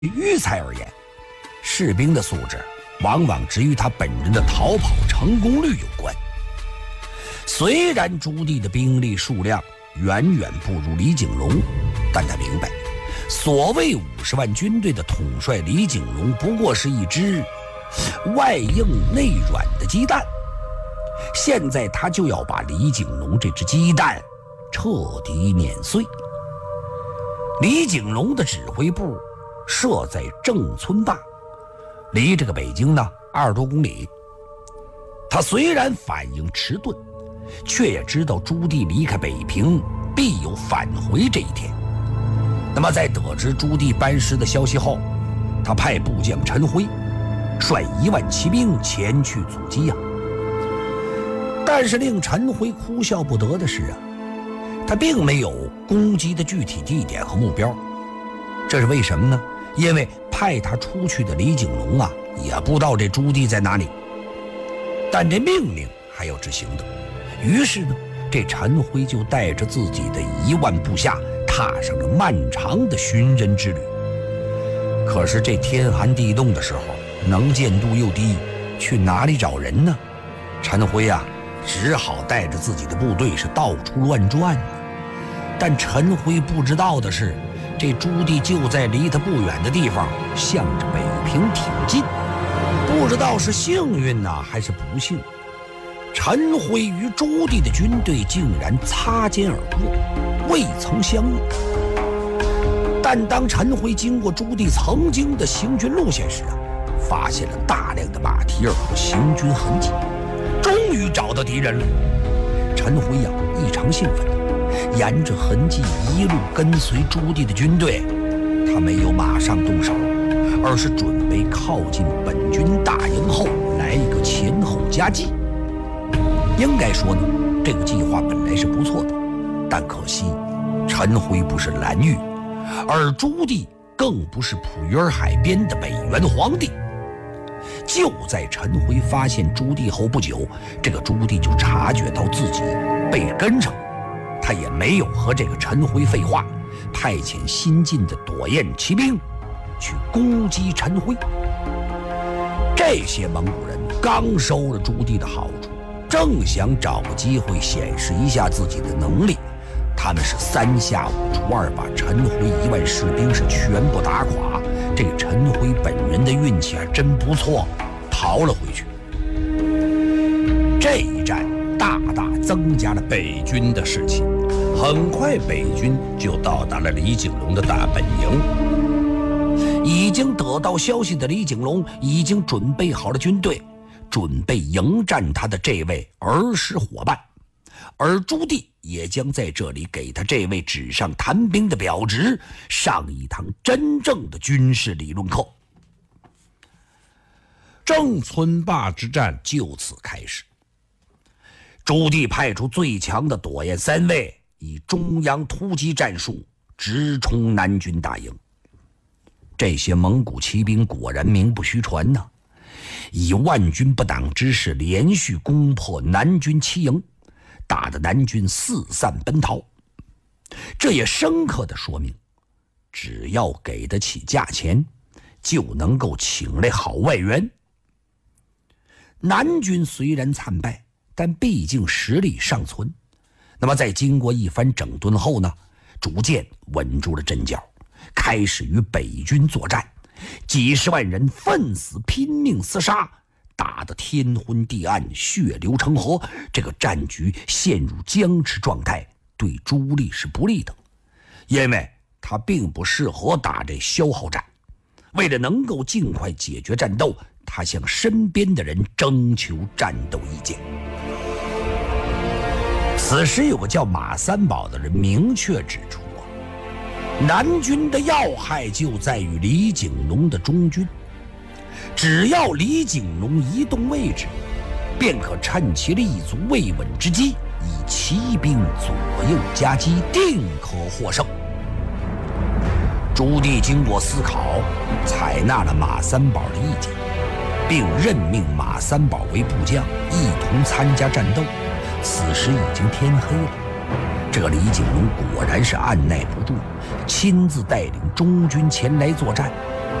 育才而言，士兵的素质往往只与他本人的逃跑成功率有关。虽然朱棣的兵力数量远远不如李景龙，但他明白，所谓50万军队的统帅李景龙不过是一只外硬内软的鸡蛋。现在他就要把李景龙这只鸡蛋彻底碾碎。李景龙的指挥部设在郑村坝，离这个北京呢20多公里。他虽然反应迟钝，却也知道朱棣离开北平必有返回这一天。那么在得知朱棣班师的消息后，他派部将陈辉率1万骑兵前去阻击呀。但是令陈辉哭笑不得的是啊，他并没有攻击的具体地点和目标。这是为什么呢？因为派他出去的李景龙啊，也不知道这朱棣在哪里。但这命令还要执行的，于是呢，这陈辉就带着自己的1万部下，踏上了漫长的寻人之旅。可是这天寒地冻的时候，能见度又低，去哪里找人呢？陈辉啊，只好带着自己的部队是到处乱转。但陈辉不知道的是，这朱棣就在离他不远的地方，向着北平挺进。不知道是幸运呢，还是不幸，陈辉与朱棣的军队竟然擦肩而过，未曾相遇。但当陈辉经过朱棣曾经的行军路线时啊，发现了大量的马蹄儿和行军痕迹，终于找到敌人了。陈辉呀，异常兴奋，沿着痕迹一路跟随朱棣的军队。他没有马上动手，而是准备靠近本军大营后来一个前后夹击。应该说呢，这个计划本来是不错的，但可惜陈辉不是蓝玉，而朱棣更不是普约海边的北元皇帝。就在陈辉发现朱棣后不久，这个朱棣就察觉到自己被跟上，他也没有和这个陈辉废话，派遣新进的朵雁骑兵去攻击陈辉。这些蒙古人刚收了朱棣的好处，正想找个机会显示一下自己的能力，他们是3下5除2把陈辉1万士兵是全部打垮。这个陈辉本人的运气还真不错，逃了回去。这一战大大增加了北军的士气，很快北军就到达了李景龙的大本营。已经得到消息的李景龙已经准备好了军队，准备迎战他的这位儿时伙伴，而朱棣也将在这里给他这位纸上谈兵的表侄上一堂真正的军事理论课。郑村坝之战就此开始。朱棣派出最强的朵雁3卫，以中央突击战术直冲南军大营。这些蒙古骑兵果然名不虚传呢，以万军不挡之势连续攻破南军7营，打得南军四散奔逃。这也深刻地说明，只要给得起价钱，就能够请来好外援。南军虽然惨败，但毕竟实力尚存。那么在经过一番整顿后呢，逐渐稳住了阵脚，开始与北军作战。几十万人奋死拼命厮杀，打得天昏地暗，血流成河。这个战局陷入僵持状态，对朱棣是不利的，因为他并不适合打这消耗战。为了能够尽快解决战斗，他向身边的人征求战斗意见。此时有个叫马三宝的人明确指出南军的要害就在于李景龙的中军，只要李景龙移动位置，便可趁其立足未稳之机，以骑兵左右夹击，定可获胜。朱棣经过思考，采纳了马三宝的意见，并任命马三宝为部将，一同参加战斗。此时已经天黑了， 这李景龙果然是按耐不住，亲自带领中军前来作战。